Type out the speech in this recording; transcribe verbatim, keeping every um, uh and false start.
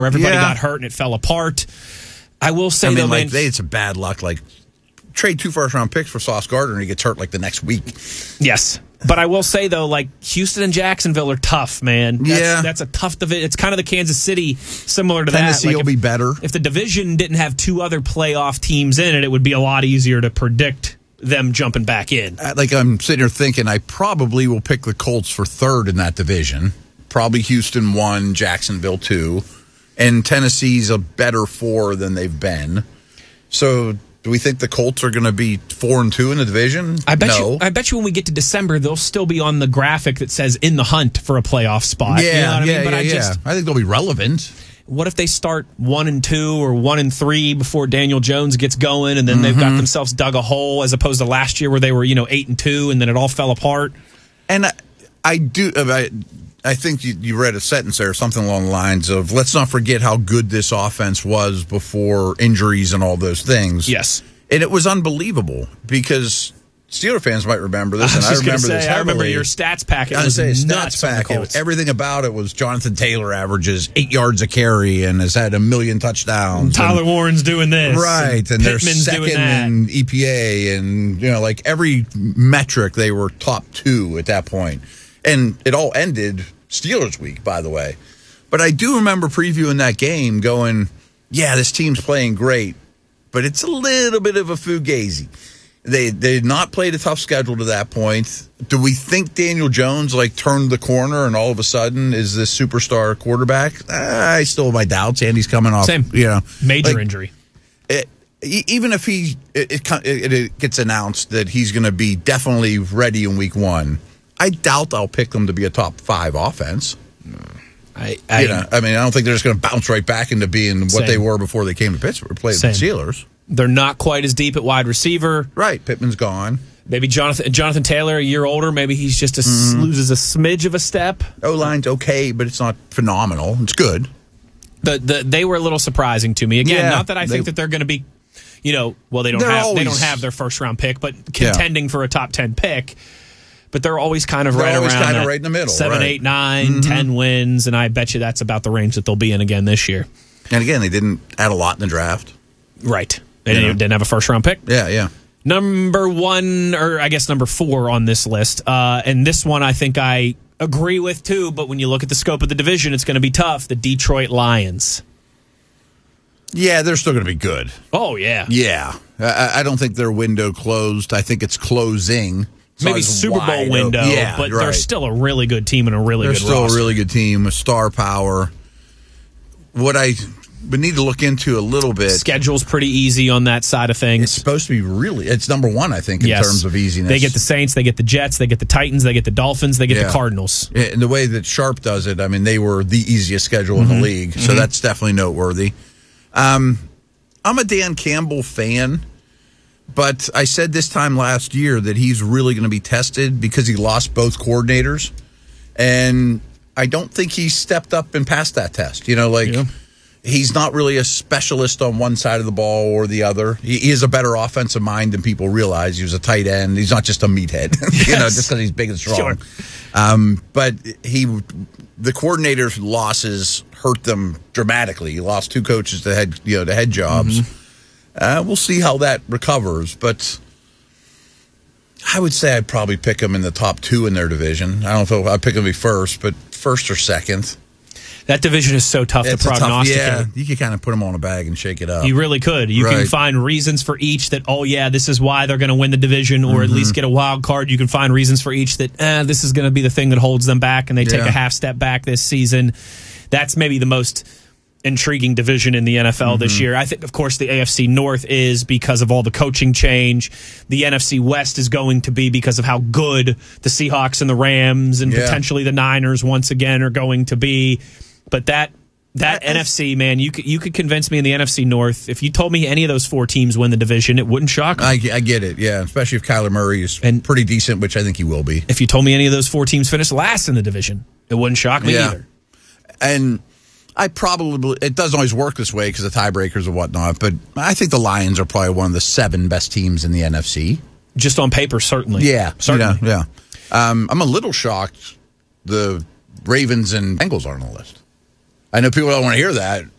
everybody Yeah. got hurt and it fell apart. I will say, I mean, though, like, man, they, it's a bad luck. Like, trade two first-round picks for Sauce Gardner, and he gets hurt, like, the next week. yes. But I will say, though, like, Houston and Jacksonville are tough, man. That's, Yeah. That's a tough division. It's kind of the Kansas City, similar to Tennessee that. Like will if, be better. If the division didn't have two other playoff teams in it, it would be a lot easier to predict them jumping back in. Uh, Like, I'm sitting here thinking I probably will pick the Colts for third in that division. Probably Houston one, Jacksonville two. And Tennessee's a better four than they've been. So, do we think the Colts are going to be four and two in the division? I bet no. you. I bet you when we get to December, they'll still be on the graphic that says in the hunt for a playoff spot. Yeah, you know what yeah, I mean? But yeah, I yeah. just, I think they'll be relevant. what if they start one and two or one and three before Daniel Jones gets going, and then Mm-hmm. they've got themselves dug a hole, as opposed to last year where they were, you know, eight and two, and then it all fell apart. And I, I do. I, I think you, you read a sentence there, something along the lines of, let's not forget how good this offense was before injuries and all those things. Yes. And it was unbelievable because Steeler fans might remember this, I was and I just gonna remember say, this I remember heavily. your stats packet I was say nuts stats on the packet. Colts. Everything about it was Jonathan Taylor averages eight yards a carry and has had a million touchdowns. Tyler and, Warren's doing this, right, and, and they're Pittman's second doing that. in E P A, and you know, like every metric, they were top two at that point. And it all ended Steelers week, by the way. But I do remember previewing that game, going, "Yeah, this team's playing great, but it's a little bit of a fugazi." They they had not played a tough schedule to that point. Do we think Daniel Jones like turned the corner and all of a sudden is this superstar quarterback? I still have my doubts. Andy's coming off, Same. you know, Major like, injury. It, e- even if he it, it, it, it gets announced that he's going to be definitely ready in week one, I doubt I'll pick them to be a top five offense. I, I You know, I mean, I don't think they're just going to bounce right back into being what Same. they were before they came to Pittsburgh, played Same. the Steelers. They're not quite as deep at wide receiver. Right, Pittman's gone. Maybe Jonathan Jonathan Taylor, a year older, maybe he's just a, Mm-hmm. loses a smidge of a step. O-line's okay, but it's not phenomenal. It's good. The, the they were a little surprising to me. Again, Yeah, not that I think they- that they're going to be, you know, well they don't They're have they don't always- have their first round pick, but contending for a top ten pick. But they're always kind of They're right always around kinda that right in the middle, seven, right. eight, nine, ten wins, and I bet you that's about the range that they'll be in again this year. And again, they didn't add a lot in the draft. Right. They You didn't, know. didn't have a first round pick. Yeah, yeah. Number one, or I guess number four on this list, uh, and this one I think I agree with too, but when you look at the scope of the division, it's going to be tough. The Detroit Lions. Yeah, they're still going to be good. Oh, yeah. Yeah. I, I don't think their window closed. I think it's closing. It's not Maybe as Super Bowl wide window, open. Yeah, but right. they're still a really good team and a really They're good still roster. a really good team, a star power. What I would need to look into a little bit. Schedule's pretty easy on that side of things. It's supposed to be really. It's number one, I think, in Yes. terms of easiness. They get the Saints, they get the Jets, they get the Titans, they get the Dolphins, they get Yeah. the Cardinals. Yeah, and the way that Sharp does it, I mean, they were the easiest schedule in Mm-hmm. the league, so that's definitely noteworthy. Um, I'm a Dan Campbell fan, but I said this time last year that he's really going to be tested because he lost both coordinators, and I don't think he stepped up and passed that test. You know, like Yeah. he's not really a specialist on one side of the ball or the other. He, he has a better offensive mind than people realize. He was a tight end. He's not just a meathead, you know, Yes. just because he's big and strong. Sure. Um, but he, the coordinator's losses hurt them dramatically. He lost two coaches to head, you know, to head jobs. Mm-hmm. Uh, we'll see how that recovers, but I would say I'd probably pick him in the top two in their division. I don't know if I'd pick him to be first, but first or second. That division is so tough It's to a tough, prognosticate. yeah, you could kind of put them on a bag and shake it up. You really could. You can Right. find reasons for each that, oh, yeah, this is why they're going to win the division or at Mm-hmm. least get a wild card. You can find reasons for each that, eh, this is going to be the thing that holds them back and they take Yeah. a half step back this season. That's maybe the most intriguing division in the N F L this Mm-hmm. year. I think, of course, the A F C North is because of all the coaching change. The N F C West is going to be because of how good the Seahawks and the Rams and Yeah. potentially the Niners once again are going to be. But that that I- N F C, man, you could you could convince me in the N F C North. If you told me any of those four teams win the division, it wouldn't shock me. I, I get it, yeah, especially if Kyler Murray is And- pretty decent, which I think he will be. If you told me any of those four teams finished last in the division, it wouldn't shock me Yeah. either. And I probably, it doesn't always work this way because of tiebreakers and whatnot, but I think the Lions are probably one of the seven best teams in the N F C. Just on paper, certainly. Yeah, certainly. Yeah, yeah. Um, I'm a little shocked the Ravens and Bengals aren't on the list. I know people don't want to hear that.